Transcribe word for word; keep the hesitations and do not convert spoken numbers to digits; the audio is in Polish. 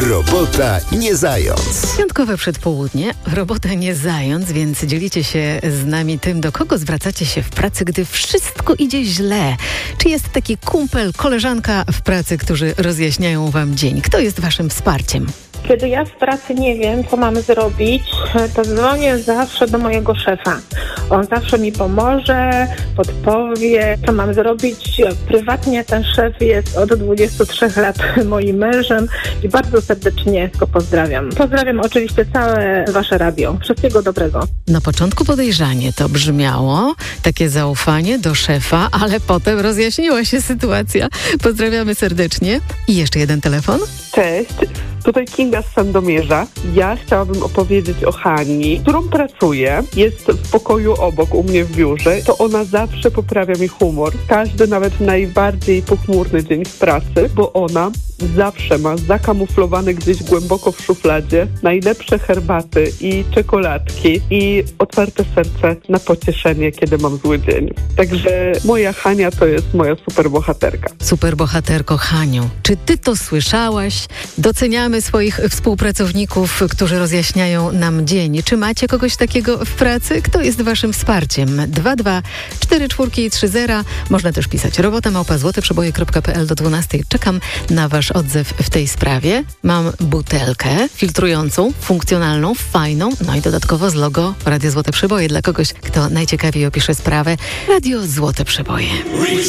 Robota nie zając. Piątkowe przedpołudnie, robota nie zając, więc dzielicie się z nami tym, do kogo zwracacie się w pracy, gdy wszystko idzie źle. Czy jest taki kumpel, koleżanka w pracy, którzy rozjaśniają wam dzień? Kto jest waszym wsparciem? Kiedy ja w pracy nie wiem, co mamy zrobić, to dzwonię zawsze do mojego szefa. On zawsze mi pomoże, podpowie, co mam zrobić. Prywatnie ten szef jest od dwudziestu trzech lat moim mężem i bardzo serdecznie go pozdrawiam. Pozdrawiam oczywiście całe wasze radio. Wszystkiego dobrego. Na początku podejrzanie to brzmiało, takie zaufanie do szefa, ale potem rozjaśniła się sytuacja. Pozdrawiamy serdecznie. I jeszcze jeden telefon. Cześć, tutaj Kinga z Sandomierza. Ja chciałabym opowiedzieć o Hani, którą pracuję. Jest w pokoju obok u mnie w biurze. To ona zawsze poprawia mi humor. Każdy, nawet najbardziej pochmurny dzień w pracy, bo ona zawsze ma zakamuflowane gdzieś głęboko w szufladzie najlepsze herbaty i czekoladki i otwarte serce na pocieszenie, kiedy mam zły dzień. Także moja Hania to jest moja superbohaterka. Superbohaterko Haniu, czy ty to słyszałaś? Doceniamy swoich współpracowników, którzy rozjaśniają nam dzień. Czy macie kogoś takiego w pracy? Kto jest waszym wsparciem? dwa dwa cztery cztery trzy zero. Można też pisać robota małpa złote przeboje kropka p l do dwunastej. Czekam na wasz odzew w tej sprawie. Mam butelkę filtrującą, funkcjonalną, fajną, no i dodatkowo z logo Radio Złote Przeboje dla kogoś, kto najciekawiej opisze sprawę. Radio Złote Przeboje.